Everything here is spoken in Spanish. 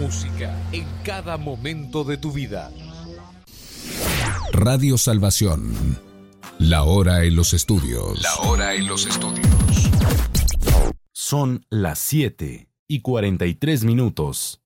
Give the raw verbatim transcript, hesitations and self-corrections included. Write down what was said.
música en cada momento de tu vida. Radio Salvación. La hora en los estudios. La hora en los estudios. Son las siete y cuarenta y tres minutos.